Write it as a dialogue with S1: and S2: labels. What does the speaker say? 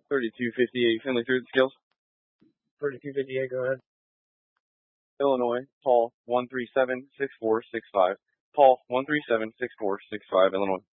S1: 3258, Finley through the skills.
S2: 3258, go ahead.
S1: Illinois, Paul 1376465. Paul 1376465, Illinois.